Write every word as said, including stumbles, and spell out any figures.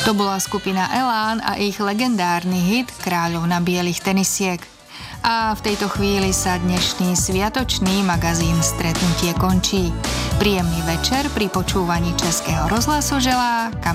To bola skupina Elán a ich legendárny hit Kráľovna bielých tenisiek. A v tejto chvíli sa dnešný sviatočný magazín Stretnutie končí. Príjemný večer pri počúvaní Českého rozhlasu želá